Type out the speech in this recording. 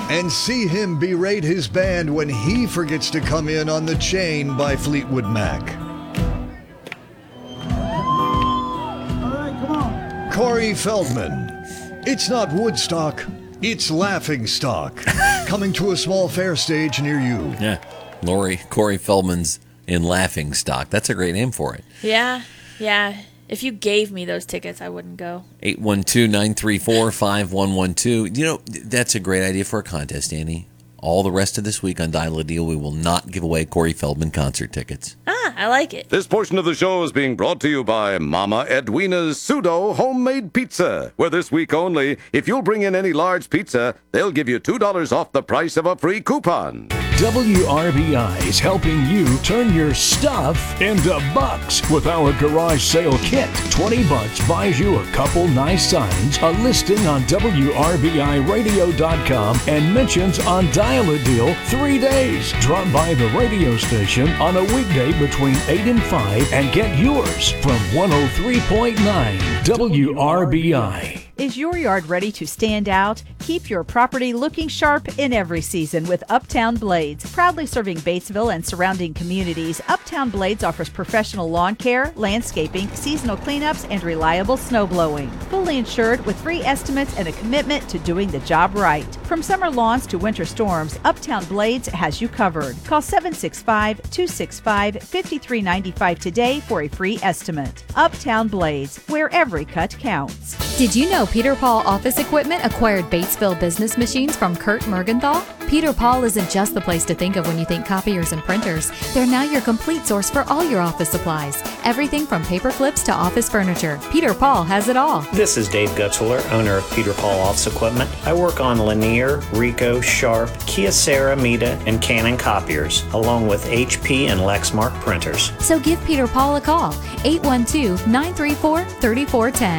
and see him berate his band when he forgets to come in on The Chain by Fleetwood Mac. All right, come on. Corey Feldman. It's not Woodstock, it's Laughingstock. Coming to a small fair stage near you. Yeah, Corey Feldman's in Laughingstock. That's a great name for it. Yeah. If you gave me those tickets, I wouldn't go. 812-934-5112. You know, that's a great idea for a contest, Annie. All the rest of this week on Dial a Deal, we will not give away Corey Feldman concert tickets. I like it. This portion of the show is being brought to you by Mama Edwina's Pseudo Homemade Pizza, where this week only, if you'll bring in any large pizza, they'll give you $2 off the price of a free coupon. WRBI is helping you turn your stuff into bucks with our garage sale kit. $20 buys you a couple nice signs, a listing on WRBIRadio.com, and mentions on Dial a Deal 3 days. Drop by the radio station on a weekday between 8 and 5 and get yours from 103.9 WRBI. Is your yard ready to stand out? Keep your property looking sharp in every season with Uptown Blades. Proudly serving Batesville and surrounding communities, Uptown Blades offers professional lawn care, landscaping, seasonal cleanups, and reliable snow blowing. Fully insured with free estimates and a commitment to doing the job right. From summer lawns to winter storms, Uptown Blades has you covered. Call 765-265-5395 today for a free estimate. Uptown Blades, where every cut counts. Did you know Peter Paul Office Equipment acquired Batesville business machines from Kurt Mergenthal? Peter Paul isn't just the place to think of when you think copiers and printers. They're now your complete source for all your office supplies. Everything from paper clips to office furniture. Peter Paul has it all. This is Dave Gutzwiller, owner of Peter Paul Office Equipment. I work on Lanier, Ricoh, Sharp, Kyocera, Mita, and Canon copiers, along with HP and Lexmark printers. So give Peter Paul a call, 812-934-3410.